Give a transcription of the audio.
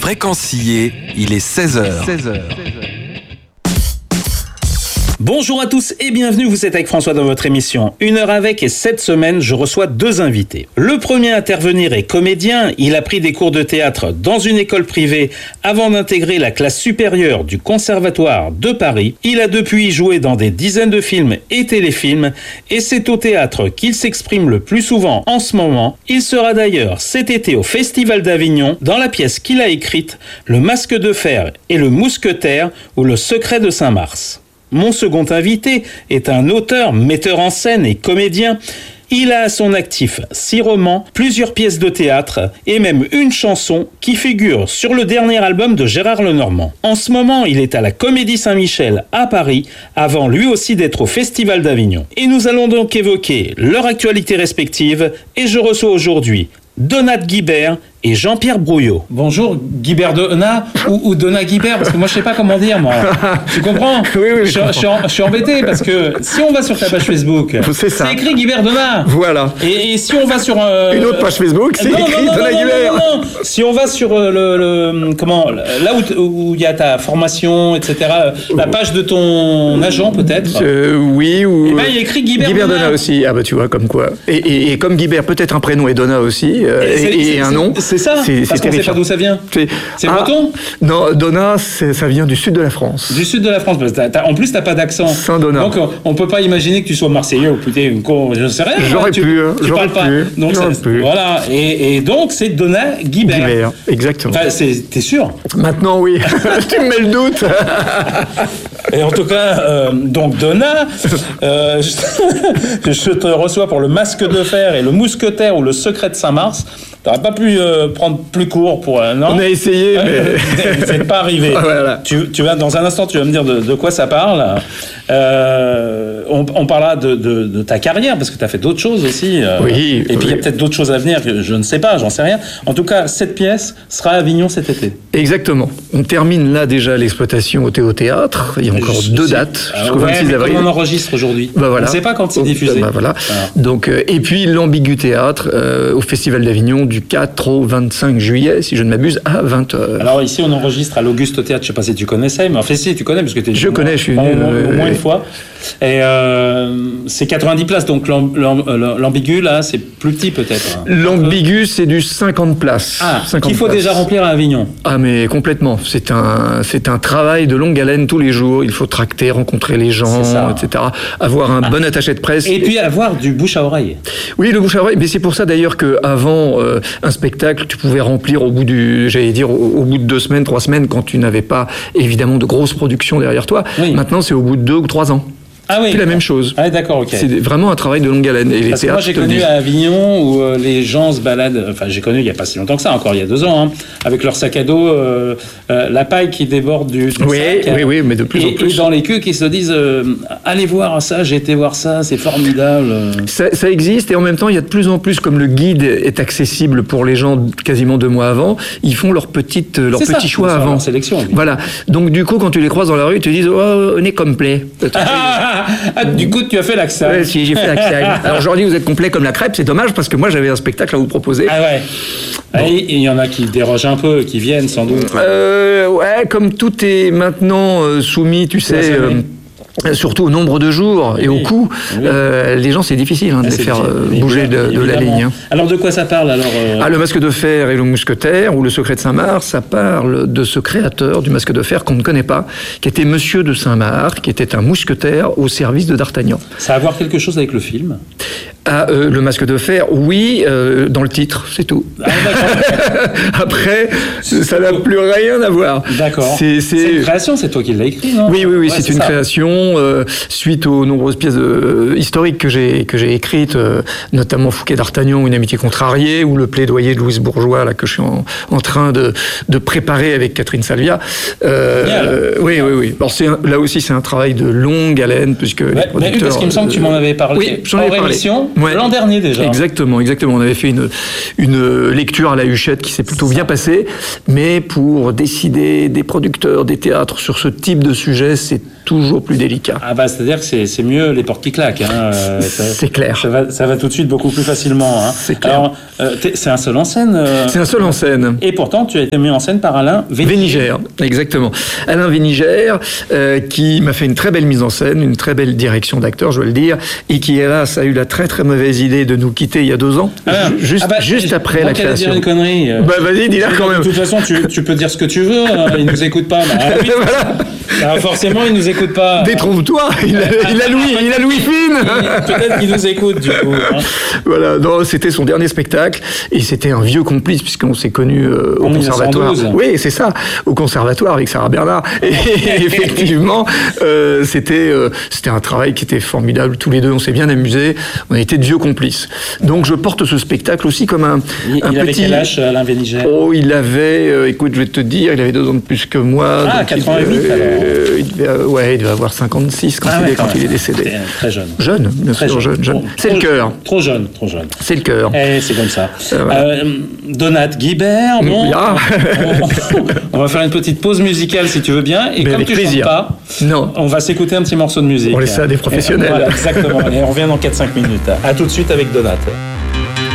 Fréquencier, il est 16h. Bonjour à tous et bienvenue, vous êtes avec François dans votre émission 1 heure avec, et cette semaine je reçois 2 invités. Le premier à intervenir est comédien, il a pris des cours de théâtre dans une école privée avant d'intégrer la classe supérieure du Conservatoire de Paris. Il a depuis joué dans des dizaines de films et téléfilms et c'est au théâtre qu'il s'exprime le plus souvent en ce moment. Il sera d'ailleurs cet été au Festival d'Avignon dans la pièce qu'il a écrite, Le Masque de Fer et le Mousquetaire ou Le Secret de Saint-Mars. Mon second invité est un auteur, metteur en scène et comédien. Il a à son actif 6 romans, plusieurs pièces de théâtre et même une chanson qui figure sur le dernier album de Gérard Lenormand. En ce moment, il est à la Comédie Saint-Michel à Paris, avant lui aussi d'être au Festival d'Avignon. Et nous allons donc évoquer leur actualité respective et je reçois aujourd'hui Donat Guibert et Jean-Pierre Brouillot. Bonjour Guibert Donat ou Donat Guibert, parce que moi je sais pas comment dire moi. Tu comprends ? Oui, je suis embêté parce que si on va sur ta page Facebook, c'est écrit Guibert Donat. Voilà. Et si on va sur une autre page Facebook, c'est écrit Donat Guibert. Non. Si on va sur là où il y a ta formation, etc., la page de ton agent peut-être. Oui, ou. Et ben il y a écrit Guibert Donat aussi. Ah bah tu vois comme quoi. Et comme Guibert peut-être un prénom et Donat aussi et un nom. C'est ça. Parce qu'on ne sait pas d'où ça vient. C'est breton ? Non, Donat, ça vient du sud de la France. Du sud de la France. En plus, t'as pas d'accent. Saint-Donat. Donc, on peut pas imaginer que tu sois marseillais ou putain une con. Je sais rien. J'aurais pu. Tu parles pas. Donc, voilà. Et donc, c'est Donat Guibert. Guibert, exactement. Enfin, t'es sûr ? Maintenant, oui. Tu me mets le doute. Et en tout cas, donc Donat, je te reçois pour Le Masque de Fer et le Mousquetaire ou Le Secret de Saint-Mars. T'aurais pas pu prendre plus court pour un an. On a essayé, mais c'est pas arrivé. Ah, voilà. Tu vas dans un instant, tu vas me dire de quoi ça parle. On parlera de ta carrière parce que tu as fait d'autres choses aussi. Oui. Et puis il y a peut-être d'autres choses à venir que je ne sais pas, j'en sais rien. En tout cas, cette pièce sera à Avignon cet été. Exactement. On termine là déjà l'exploitation au Théâtre. Il y a encore 2 dates jusqu'au 26 avril. Comme on enregistre aujourd'hui. Bah voilà. On ne sait pas quand c'est diffusé. Bah voilà. Donc, et puis l'Ambigu Théâtre au Festival d'Avignon du 4 au 25 juillet, si je ne m'abuse, à 20h. Alors ici, on enregistre à l'Auguste Théâtre. Je ne sais pas si tu connaissais, mais enfin si, tu connais parce que tu es. Je connais, je suis venu au moins une fois. Et c'est 90 places, donc l'Ambigu là, c'est plus petit peut-être. L'Ambigu, c'est du 50 places. Ah, qu'il faut déjà remplir à Avignon. Ah mais complètement. C'est un travail de longue haleine tous les jours. Il faut tracter, rencontrer les gens, etc. Avoir un bon attaché de presse. Et puis avoir du bouche à oreille. Oui, le bouche à oreille. Mais c'est pour ça d'ailleurs qu'avant un spectacle, tu pouvais remplir au bout au bout de 2 semaines, 3 semaines, quand tu n'avais pas évidemment de grosses productions derrière toi. Oui. Maintenant, c'est au bout de 2 ou 3 ans. Ah oui. C'est la même chose. Ah d'accord, ok. C'est vraiment un travail de longue haleine. Et parce que moi j'ai connu à Avignon où les gens se baladent, enfin j'ai connu il n'y a pas si longtemps que ça, encore il y a 2 ans, avec leur sac à dos, la paille qui déborde du sac. Oui, mais de plus en plus. Et dans les queues qui se disent allez voir ça, j'ai été voir ça, c'est formidable. Ça existe et en même temps il y a de plus en plus, comme le guide est accessible pour les gens quasiment 2 mois avant, ils font leur petit choix avant. Leur sélection. Oui. Voilà. Donc du coup quand tu les croises dans la rue, ils te disent oh on est complet. Du coup, tu as fait l'accent. Oui, si, j'ai fait l'accent. Alors aujourd'hui, vous êtes complet comme la crêpe, c'est dommage parce que moi, j'avais un spectacle à vous proposer. Ah ouais. Bon. Et il y en a qui dérogent un peu, qui viennent sans doute. Ouais, comme tout est maintenant soumis, tu sais. Surtout au nombre de jours et au coût, les gens c'est difficile de les faire bouger de la ligne. Alors de quoi ça parle alors Le Masque de Fer et le Mousquetaire ou Le Secret de Saint-Mars, ça parle de ce créateur du Masque de Fer qu'on ne connaît pas, qui était Monsieur de Saint-Mars, qui était un mousquetaire au service de D'Artagnan. Ça a à voir quelque chose avec le film ? Le Masque de Fer, oui, dans le titre, c'est tout. Ah, après, ça n'a plus rien à voir. D'accord. C'est une création, c'est toi qui l'as écrit, non ? Oui, c'est une création suite aux nombreuses pièces historiques que j'ai écrites, notamment Fouquet d'Artagnan, Une amitié contrariée, ou le plaidoyer de Louise Bourgeois, là, que je suis en train de préparer avec Catherine Salvia. Oui. Alors, là aussi, c'est un travail de longue haleine, puisque les producteurs... Parce qu'il me semble que tu m'en avais parlé. Oui, j'en ai parlé. Ouais. L'an dernier déjà. Exactement. On avait fait une lecture à la Huchette qui s'est plutôt bien passée, mais pour décider des producteurs, des théâtres sur ce type de sujet, c'est toujours plus délicat. Ah bah c'est-à-dire que c'est mieux les portes qui claquent. Hein. C'est clair. Ça va tout de suite beaucoup plus facilement. Hein. C'est clair. Alors, c'est un seul en scène. C'est un seul en scène. Et pourtant, tu as été mis en scène par Alain Vénigère, exactement. Alain Vénigère, qui m'a fait une très belle mise en scène, une très belle direction d'acteur, je dois le dire, et qui, hélas, a eu la très très mauvaise idée de nous quitter il y a 2 ans, juste après la création. Dire une connerie. Vas-y, dis-la quand même. De toute façon, tu peux dire ce que tu veux, il nous écoute pas. Oui, voilà. Forcément, il nous écoute pas. Détrompe-toi, il a Louis Fine. Peut-être qu'il nous écoute, du coup. Hein. Voilà, non, c'était son dernier spectacle, et c'était un vieux complice, puisqu'on s'est connus au conservatoire. 1912. Oui, c'est ça, au conservatoire avec Sarah Bernard. Et effectivement, c'était un travail qui était formidable. Tous les deux, on s'est bien amusés. On était de vieux complices. Donc, je porte ce spectacle aussi comme un il petit... avait quel âge, Alain Vénigère? Oh, il avait, écoute, je vais te dire, il avait 2 ans de plus que moi. Ah, 88 alors. Il devait avoir 56 quand il est décédé. Très jeune. Jeune, bien sûr, jeune. C'est le cœur. Trop jeune. C'est le cœur. C'est comme ça. Donat Guibert, bon. On va faire une petite pause musicale si tu veux bien. Et comme tu ne chantes pas, on va s'écouter un petit morceau de musique. On laisse ça à des professionnels. Voilà, exactement. Et on revient dans 4-5 minutes. À tout de suite avec Donat.